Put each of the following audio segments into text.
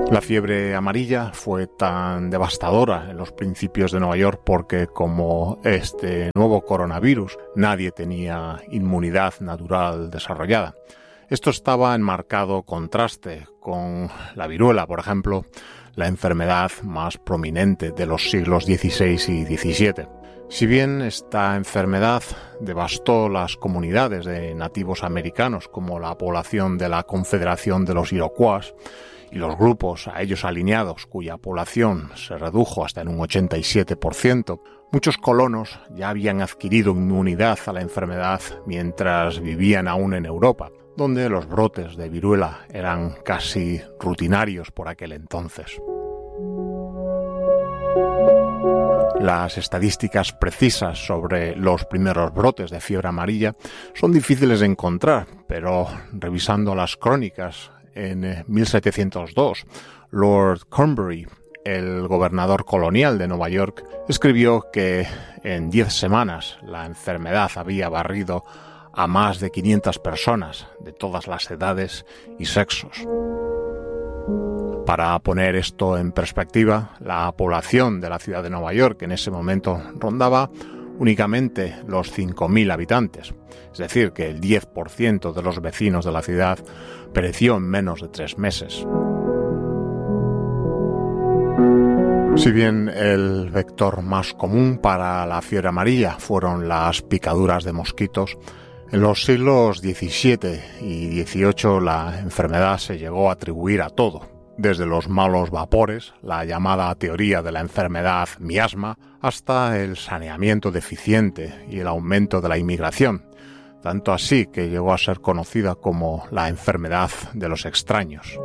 La fiebre amarilla fue tan devastadora en los principios de Nueva York porque, como este nuevo coronavirus, nadie tenía inmunidad natural desarrollada. Esto estaba en marcado contraste con la viruela, por ejemplo, la enfermedad más prominente de los siglos XVI y XVII. Si bien esta enfermedad devastó las comunidades de nativos americanos, como la población de la Confederación de los Iroquois, y los grupos a ellos alineados, cuya población se redujo hasta en un 87%, muchos colonos ya habían adquirido inmunidad a la enfermedad mientras vivían aún en Europa, donde los brotes de viruela eran casi rutinarios por aquel entonces. Las estadísticas precisas sobre los primeros brotes de fiebre amarilla son difíciles de encontrar, pero revisando las crónicas, en 1702, Lord Cornbury, el gobernador colonial de Nueva York, escribió que en 10 semanas la enfermedad había barrido a más de 500 personas de todas las edades y sexos. Para poner esto en perspectiva, la población de la ciudad de Nueva York en ese momento rondaba únicamente los 5.000 habitantes, es decir, que el 10% de los vecinos de la ciudad pereció en menos de 3 meses. Si bien el vector más común para la fiebre amarilla fueron las picaduras de mosquitos, en los siglos XVII y XVIII la enfermedad se llegó a atribuir a todo, desde los malos vapores, la llamada teoría de la enfermedad miasma, hasta el saneamiento deficiente y el aumento de la inmigración, tanto así que llegó a ser conocida como la enfermedad de los extraños.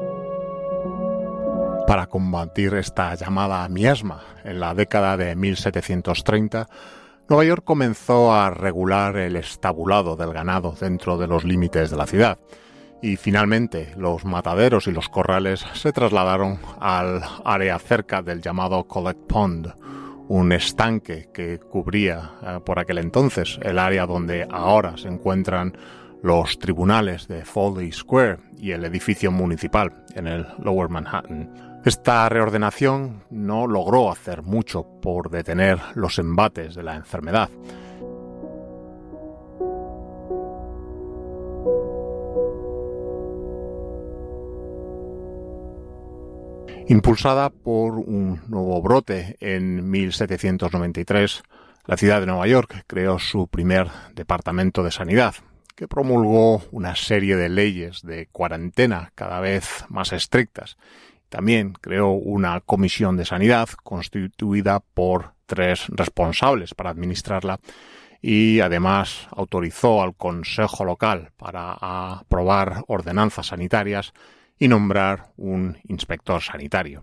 Para combatir esta llamada miasma, en la década de 1730, Nueva York comenzó a regular el estabulado del ganado dentro de los límites de la ciudad, y finalmente los mataderos y los corrales se trasladaron al área cerca del llamado Collect Pond, un estanque que cubría por aquel entonces el área donde ahora se encuentran los tribunales de Foley Square y el edificio municipal en el Lower Manhattan. Esta reordenación no logró hacer mucho por detener los embates de la enfermedad. Impulsada por un nuevo brote en 1793, la ciudad de Nueva York creó su primer departamento de sanidad, que promulgó una serie de leyes de cuarentena cada vez más estrictas. También creó una comisión de sanidad constituida por 3 responsables para administrarla y además autorizó al Consejo Local para aprobar ordenanzas sanitarias y nombrar un inspector sanitario.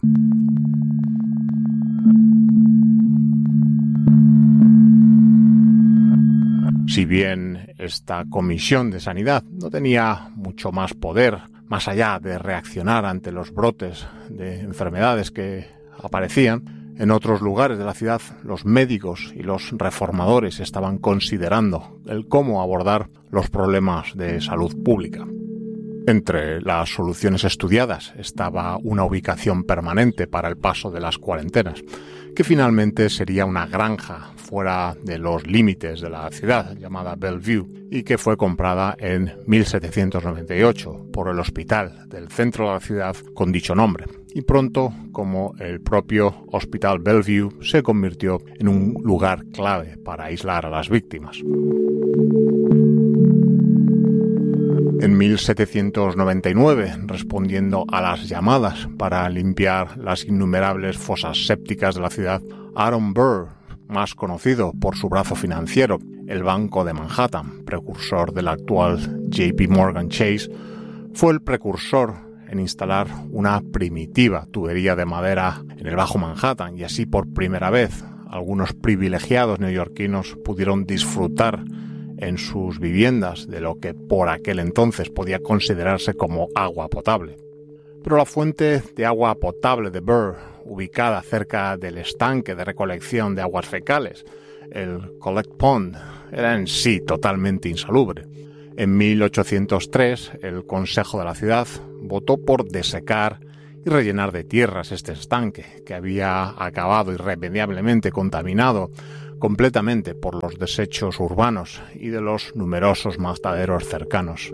Si bien esta comisión de sanidad no tenía mucho más poder, más allá de reaccionar ante los brotes de enfermedades que aparecían, en otros lugares de la ciudad los médicos y los reformadores estaban considerando el cómo abordar los problemas de salud pública. Entre las soluciones estudiadas estaba una ubicación permanente para el paso de las cuarentenas, que finalmente sería una granja fuera de los límites de la ciudad, llamada Bellevue, y que fue comprada en 1798 por el hospital del centro de la ciudad con dicho nombre. Y pronto, como el propio Hospital Bellevue, se convirtió en un lugar clave para aislar a las víctimas. En 1799, respondiendo a las llamadas para limpiar las innumerables fosas sépticas de la ciudad, Aaron Burr, más conocido por su brazo financiero, el Banco de Manhattan, precursor del actual JP Morgan Chase, fue el precursor en instalar una primitiva tubería de madera en el Bajo Manhattan, y así por primera vez algunos privilegiados neoyorquinos pudieron disfrutar en sus viviendas de lo que por aquel entonces podía considerarse como agua potable. Pero la fuente de agua potable de Burr, ubicada cerca del estanque de recolección de aguas fecales, el Collect Pond, era en sí totalmente insalubre. En 1803, el Consejo de la ciudad votó por desecar y rellenar de tierras este estanque, que había acabado irremediablemente contaminado completamente por los desechos urbanos y de los numerosos mataderos cercanos.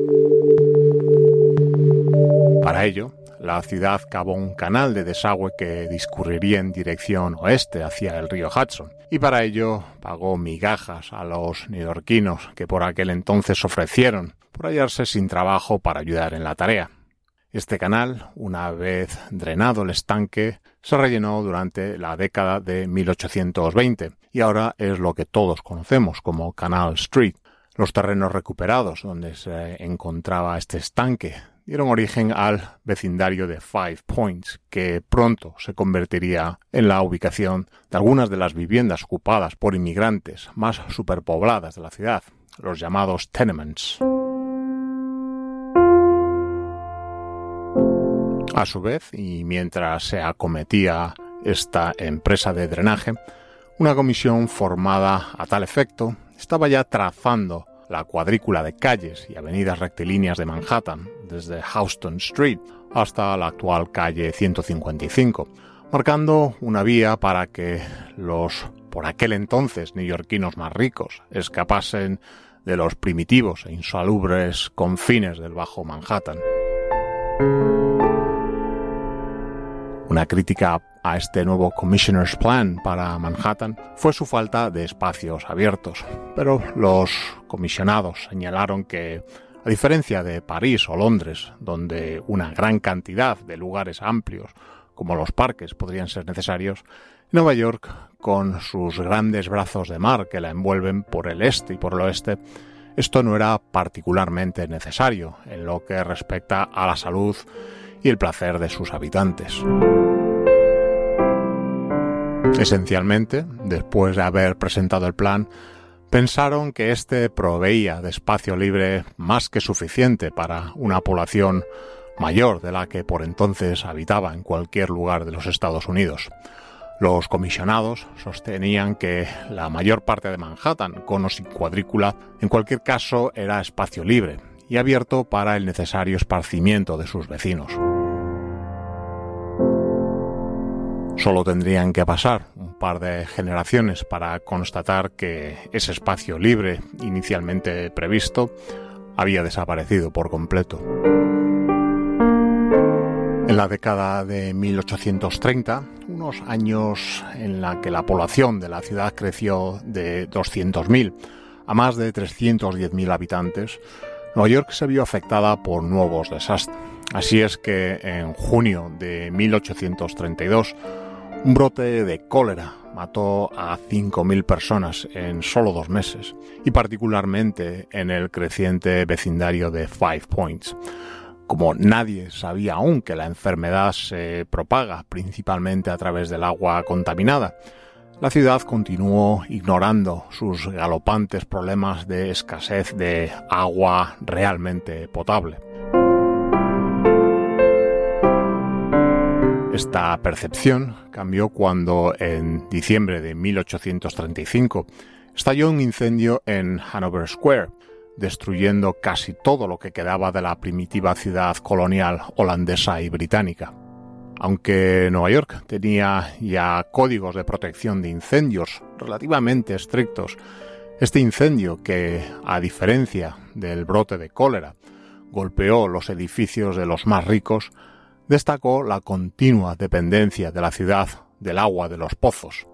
Para ello, la ciudad cavó un canal de desagüe que discurriría en dirección oeste hacia el río Hudson, y para ello pagó migajas a los neoyorquinos que por aquel entonces ofrecieron por hallarse sin trabajo para ayudar en la tarea. Este canal, una vez drenado el estanque, se rellenó durante la década de 1820 y ahora es lo que todos conocemos como Canal Street. Los terrenos recuperados donde se encontraba este estanque dieron origen al vecindario de Five Points, que pronto se convertiría en la ubicación de algunas de las viviendas ocupadas por inmigrantes más superpobladas de la ciudad, los llamados tenements. A su vez, y mientras se acometía esta empresa de drenaje, una comisión formada a tal efecto estaba ya trazando la cuadrícula de calles y avenidas rectilíneas de Manhattan, desde Houston Street hasta la actual calle 155, marcando una vía para que los, por aquel entonces, neoyorquinos más ricos escapasen de los primitivos e insalubres confines del Bajo Manhattan. Una crítica a este nuevo Commissioner's Plan para Manhattan fue su falta de espacios abiertos, pero los comisionados señalaron que, a diferencia de París o Londres, donde una gran cantidad de lugares amplios como los parques podrían ser necesarios, Nueva York, con sus grandes brazos de mar que la envuelven por el este y por el oeste, esto no era particularmente necesario en lo que respecta a la salud y el placer de sus habitantes. Esencialmente, después de haber presentado el plan, pensaron que este proveía de espacio libre más que suficiente para una población mayor de la que por entonces habitaba en cualquier lugar de los Estados Unidos. Los comisionados sostenían que la mayor parte de Manhattan, con o sin cuadrícula, en cualquier caso era espacio libre y abierto para el necesario esparcimiento de sus vecinos. Solo tendrían que pasar un par de generaciones para constatar que ese espacio libre inicialmente previsto había desaparecido por completo. En la década de 1830, unos años en la que la población de la ciudad creció de 200.000 a más de 310.000 habitantes, Nueva York se vio afectada por nuevos desastres. Así es que en junio de 1832, un brote de cólera mató a 5.000 personas en solo 2 meses, y particularmente en el creciente vecindario de Five Points. Como nadie sabía aún que la enfermedad se propaga principalmente a través del agua contaminada, la ciudad continuó ignorando sus galopantes problemas de escasez de agua realmente potable. Esta percepción cambió cuando, en diciembre de 1835, estalló un incendio en Hanover Square, destruyendo casi todo lo que quedaba de la primitiva ciudad colonial holandesa y británica. Aunque Nueva York tenía ya códigos de protección de incendios relativamente estrictos, este incendio, que, a diferencia del brote de cólera, golpeó los edificios de los más ricos, destacó la continua dependencia de la ciudad del agua de los pozos.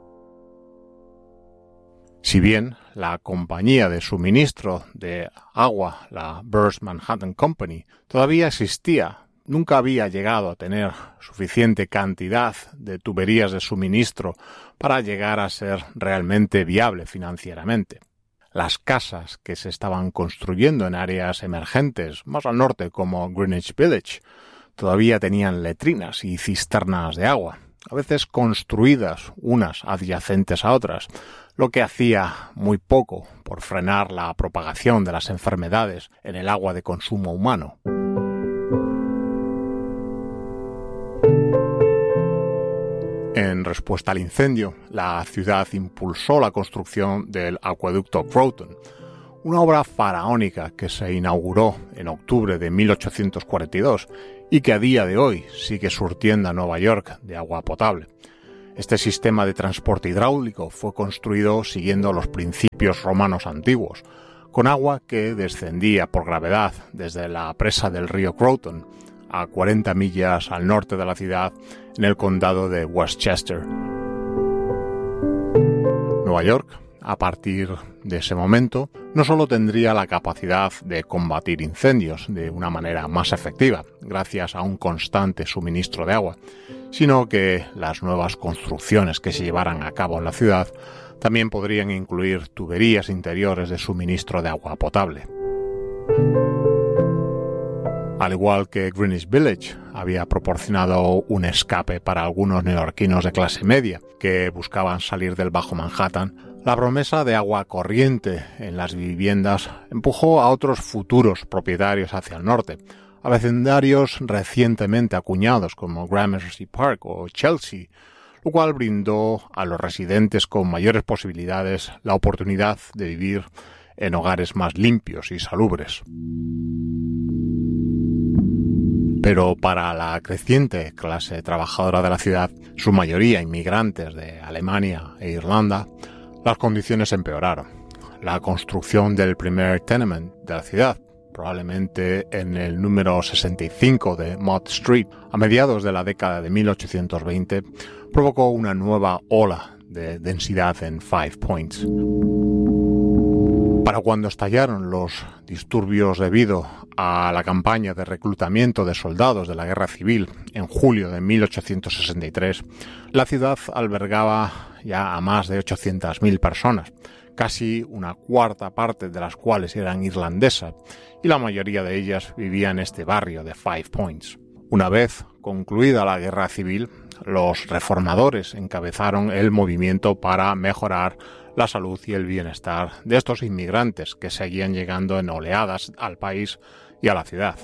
Si bien la compañía de suministro de agua, la Burst Manhattan Company, todavía existía, nunca había llegado a tener suficiente cantidad de tuberías de suministro para llegar a ser realmente viable financieramente. Las casas que se estaban construyendo en áreas emergentes, más al norte como Greenwich Village, todavía tenían letrinas y cisternas de agua, a veces construidas unas adyacentes a otras, lo que hacía muy poco por frenar la propagación de las enfermedades en el agua de consumo humano. En respuesta al incendio, la ciudad impulsó la construcción del acueducto Groton, una obra faraónica que se inauguró en octubre de 1842 y que a día de hoy sigue surtiendo a Nueva York de agua potable. Este sistema de transporte hidráulico fue construido siguiendo los principios romanos antiguos, con agua que descendía por gravedad desde la presa del río Croton a 40 millas al norte de la ciudad en el condado de Westchester. Nueva York, a partir de ese momento, no solo tendría la capacidad de combatir incendios de una manera más efectiva, gracias a un constante suministro de agua, sino que las nuevas construcciones que se llevaran a cabo en la ciudad también podrían incluir tuberías interiores de suministro de agua potable. Al igual que Greenwich Village había proporcionado un escape para algunos neoyorquinos de clase media que buscaban salir del Bajo Manhattan, la promesa de agua corriente en las viviendas empujó a otros futuros propietarios hacia el norte, a vecindarios recientemente acuñados como Gramercy Park o Chelsea, lo cual brindó a los residentes con mayores posibilidades la oportunidad de vivir en hogares más limpios y salubres. Pero para la creciente clase trabajadora de la ciudad, su mayoría inmigrantes de Alemania e Irlanda, las condiciones empeoraron. La construcción del primer tenement de la ciudad, probablemente en el número 65 de Mott Street, a mediados de la década de 1820, provocó una nueva ola de densidad en Five Points. Para cuando estallaron los disturbios debido a la campaña de reclutamiento de soldados de la Guerra Civil en julio de 1863, la ciudad albergaba ya a más de 800.000 personas, casi una cuarta parte de las cuales eran irlandesas, y la mayoría de ellas vivía en este barrio de Five Points. Una vez concluida la Guerra Civil, los reformadores encabezaron el movimiento para mejorar la salud y el bienestar de estos inmigrantes que seguían llegando en oleadas al país y a la ciudad.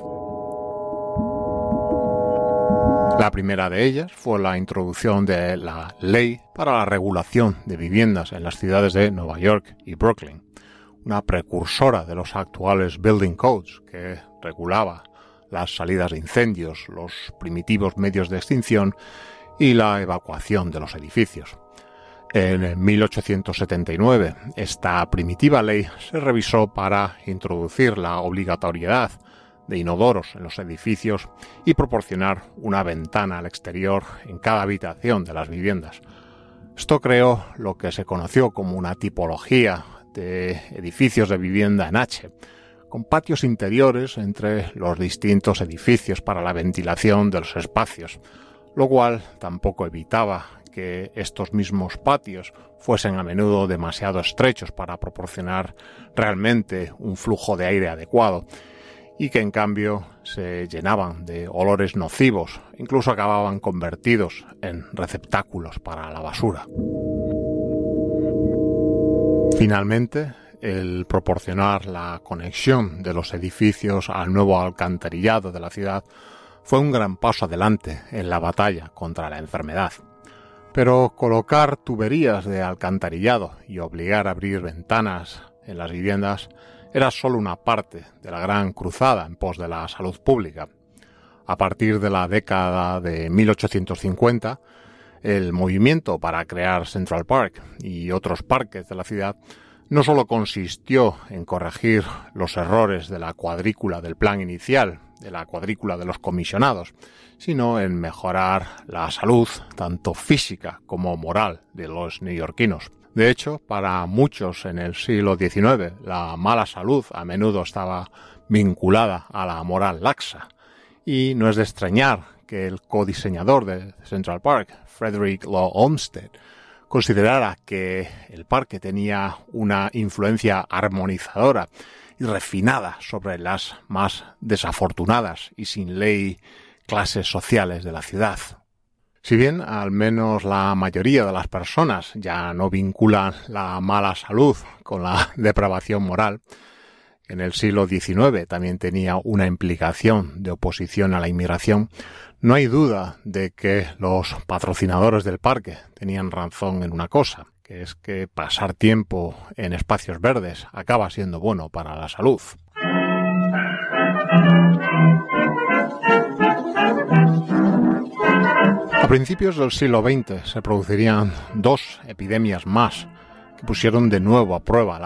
La primera de ellas fue la introducción de la Ley para la Regulación de Viviendas en las ciudades de Nueva York y Brooklyn, una precursora de los actuales Building Codes que regulaba las salidas de incendios, los primitivos medios de extinción y la evacuación de los edificios. En 1879, esta primitiva ley se revisó para introducir la obligatoriedad de inodoros en los edificios y proporcionar una ventana al exterior en cada habitación de las viviendas. Esto creó lo que se conoció como una tipología de edificios de vivienda en H, con patios interiores entre los distintos edificios para la ventilación de los espacios, lo cual tampoco evitaba que estos mismos patios fuesen a menudo demasiado estrechos para proporcionar realmente un flujo de aire adecuado y que en cambio se llenaban de olores nocivos, incluso acababan convertidos en receptáculos para la basura. Finalmente, el proporcionar la conexión de los edificios al nuevo alcantarillado de la ciudad fue un gran paso adelante en la batalla contra la enfermedad. Pero colocar tuberías de alcantarillado y obligar a abrir ventanas en las viviendas era solo una parte de la gran cruzada en pos de la salud pública. A partir de la década de 1850, el movimiento para crear Central Park y otros parques de la ciudad no solo consistió en corregir los errores de la cuadrícula del plan inicial, de la cuadrícula de los comisionados, sino en mejorar la salud, tanto física como moral, de los neoyorquinos. De hecho, para muchos en el siglo XIX, la mala salud a menudo estaba vinculada a la moral laxa, y no es de extrañar que el codiseñador de Central Park, Frederick Law Olmsted, considerara que el parque tenía una influencia armonizadora y refinada sobre las más desafortunadas y sin ley clases sociales de la ciudad. Si bien al menos la mayoría de las personas ya no vinculan la mala salud con la depravación moral, en el siglo XIX también tenía una implicación de oposición a la inmigración, no hay duda de que los patrocinadores del parque tenían razón en una cosa, que es que pasar tiempo en espacios verdes acaba siendo bueno para la salud. principios del siglo XX se producirían 2 epidemias más que pusieron de nuevo a prueba